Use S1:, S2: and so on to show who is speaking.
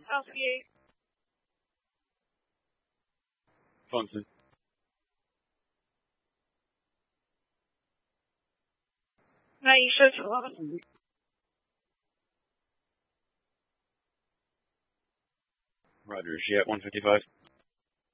S1: LCA.
S2: Funson.
S1: Naisha to 11.
S2: Roger, is she at 155?